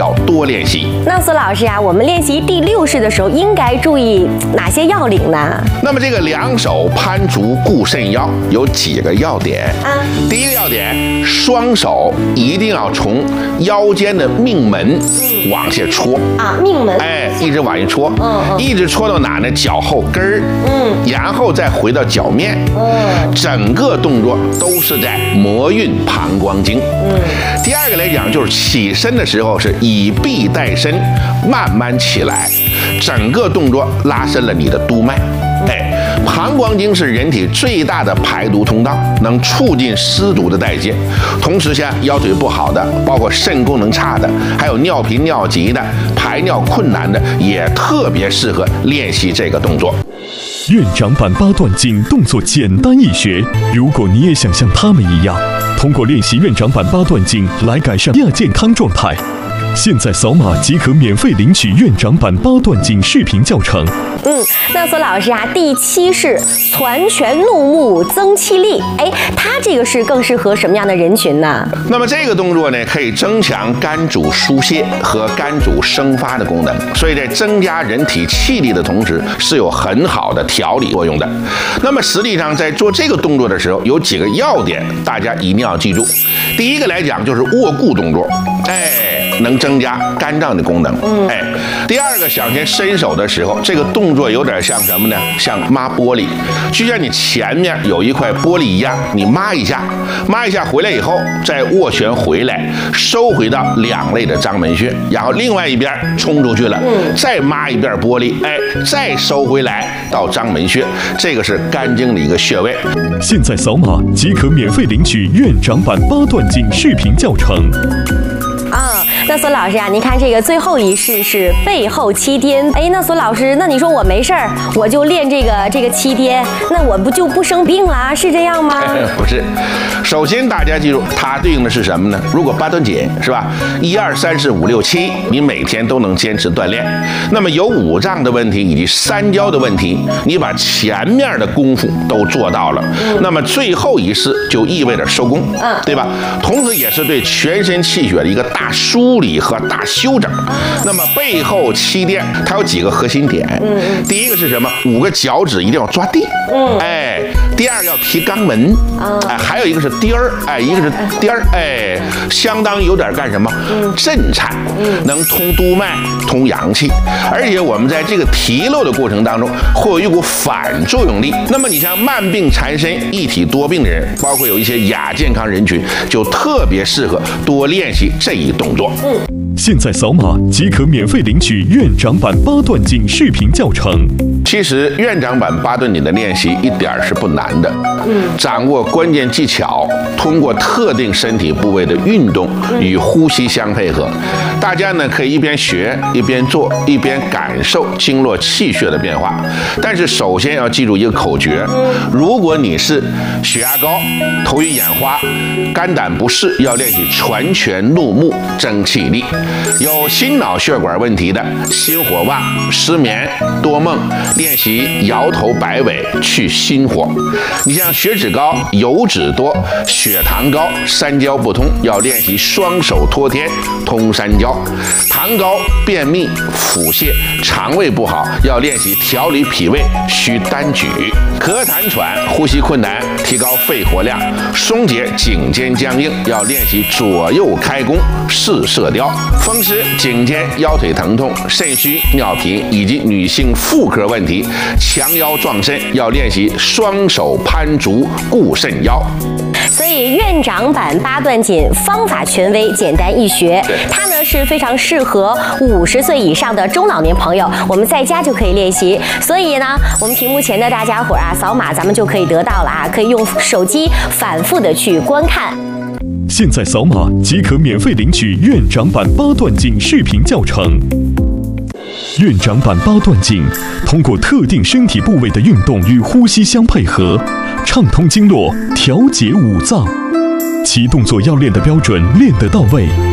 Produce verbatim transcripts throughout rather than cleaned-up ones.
要多练习。 那苏老师啊，我们练习第六式的时候应该注意哪些要领呢？ 那么这个两手攀足固肾腰有几个要点啊？第一个要点，双手一定要从腰间的命门往下戳啊，命门， 哎，一直往下戳， 嗯嗯， 一直戳到哪呢？脚后跟儿，嗯，然后再回到脚面，嗯，整个动作都是在摩运膀胱经。嗯，第二个来讲就是起身的时候是以臂带身，慢慢起来，整个动作拉伸了你的督脉。哎，膀胱经是人体最大的排毒通道，能促进湿毒的代谢。同时，像腰腿不好的，包括肾功能差的，还有尿频尿急的、排尿困难的，也特别适合练习这个动作。 院长版八段锦动作简单易学，如果你也想像他们一样，通过练习院长版八段锦来改善亚健康状态，现在扫码即可免费领取院长版八段锦视频教程。 嗯，那苏老师啊，第七式攒拳怒目增气力，哎，它这个是更适合什么样的人群呢？ 那么这个动作呢，可以增强肝主疏泄和肝主生发的功能，所以在增加人体气力的同时，是有很好的调理作用的。那么实际上在做这个动作的时候，有几个要点，大家一定要记住。第一个来讲就是握固动作，哎，能增加肝脏的功能。嗯，哎，第二个想先伸手的时候，这个动作有点像什么呢？像抹玻璃，就像你前面有一块玻璃一样，你抹一下，抹一下回来以后，再握拳回来，收回到两肋的章门穴，然后另外一边冲出去了，嗯，再抹一遍玻璃，哎，再收回来到章门穴，这个是肝经的一个穴位。 现在扫码即可免费领取院长版八段锦视频教程。 啊，那苏老师啊，您看这个最后一式是背后七颠，哎，那苏老师，那你说我没事儿，我就练这个这个七颠，那我不就不生病了？是这样吗？ 不是，首先大家记住，它对应的是什么呢？如果八段锦是吧，一二三四五六七，你每天都能坚持锻炼，那么有五脏的问题以及三焦的问题，你把前面的功夫都做到了，嗯，那么最后一式就意味着收工，嗯，对吧？同时也是对全身气血的一个大梳理和大修整。那么背后七颠它有几个核心点，嗯，第一个是什么？五个脚趾一定要抓地，嗯，哎，第二个要提肛门，哎，还有一个是颠儿，哎，一个是颠儿，哎，相当于有点干什么？震颤，能通督脉、通阳气，而且我们在这个提溜的过程当中会有一股反作用力。那么你像慢病缠身、一体多病的人，包括有一些亚健康人群，就特别适合多练习这一动作。嗯， 现在扫码即可免费领取院长版八段锦视频教程。 其实院长版八段锦的练习一点是不难的，嗯，掌握关键技巧，通过特定身体部位的运动与呼吸相配合，大家呢可以一边学一边做，一边感受经络气血的变化。但是首先要记住一个口诀，如果你是血压高、头晕眼花、肝胆不适，要练习攒拳怒目增气力；有心脑血管问题的，心火旺、失眠、多梦，练习摇头摆尾去心火。你像血脂高、油脂多、血糖高、三焦不通，要练习双手托天通三焦。糖高、便秘、腹泻、肠胃不好，要练习调理脾胃需单举。咳痰喘、呼吸困难，提高肺活量，松解颈肩僵硬，要练习左右开弓试射雕。风湿、颈肩、腰腿疼痛、肾虚、尿频以及女性妇科问题，强腰壮肾，要练习双手攀足固肾腰。 所以院长版八段锦方法权威，简单易学，它呢是非常适合五十岁以上的中老年朋友，我们在家就可以练习。所以呢，我们屏幕前的大家伙啊，扫码咱们就可以得到了啊，可以用手机反复的去观看。 现在扫码即可免费领取院长版八段锦视频教程。院长版八段锦通过特定身体部位的运动与呼吸相配合，畅通经络，调节五脏，其动作要练得标准，练得到位，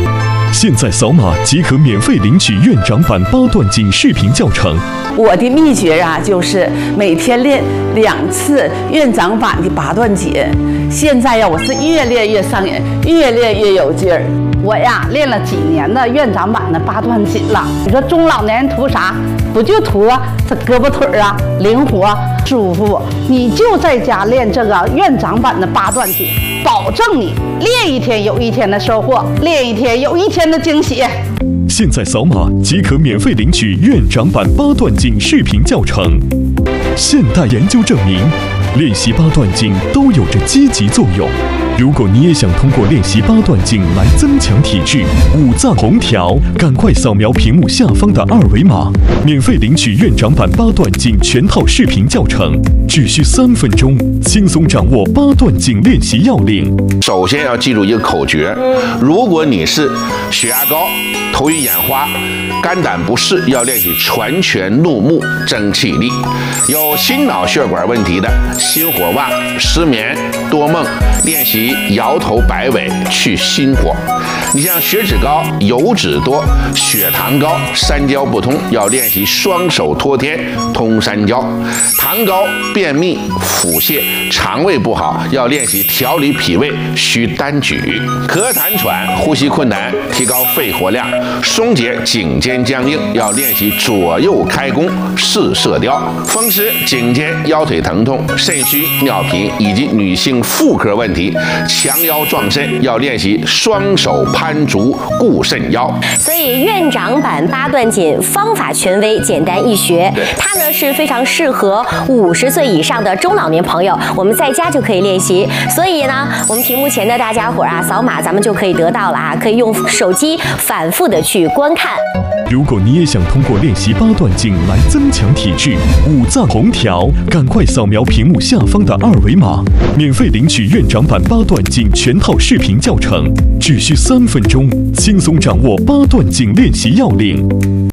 现在扫码即可免费领取院长版八段锦视频教程。 我的秘诀啊，就是每天练两次院长版的八段锦。现在呀，我是越练越上瘾，越练越有劲儿。我呀，练了几年的院长版的八段锦了。你说中老年人图啥？不就图这胳膊腿啊灵活舒服？你就在家练这个院长版的八段锦，保证你练一天有一天的收获，练一天有一天的惊喜。 现在扫码即可免费领取院长版八段锦视频教程。现代研究证明，练习八段锦都有着积极作用。如果你也想通过练习八段锦来增强体质、五脏红条，赶快扫描屏幕下方的二维码，免费领取院长版八段锦全套视频教程，只需三分钟，轻松掌握八段锦练习要领。 首先要记住一个口诀：如果你是血压高、头晕眼花、肝胆不适，要练习全拳怒目争气力；有心脑血管问题的，心火旺、失眠、多梦，练习摇头摆尾去心火。你像血脂高、油脂多、血糖高、三焦不通，要练习双手托天通三焦；糖高、便秘、腹泻、肠胃不好，要练习调理脾胃需单举；咳痰喘、呼吸困难，提高肺活量，松解颈肩僵硬，要练习左右开弓试射雕；风湿、颈肩、腰腿疼痛、肾虚、尿频以及女性妇科问题，强腰壮肾，要练习双手攀竹固肾腰。 所以院长版八段锦方法权威，简单易学，它呢是非常适合五十岁以上的中老年朋友，我们在家就可以练习。所以呢，我们屏幕前的大家伙啊，扫码咱们就可以得到了啊，可以用手机反复的去观看。 如果你也想通过练习八段锦来增强体质、五脏红条，赶快扫描屏幕下方的二维码，免费领取院长版八段锦全套视频教程，只需三分钟，轻松掌握八段锦练习要领。